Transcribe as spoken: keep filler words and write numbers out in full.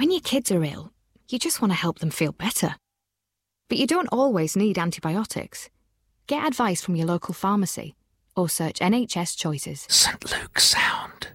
When your kids are ill, you just want to help them feel better. But you don't always need antibiotics. Get advice from your local pharmacy or search N H S Choices. St Luke's Sound.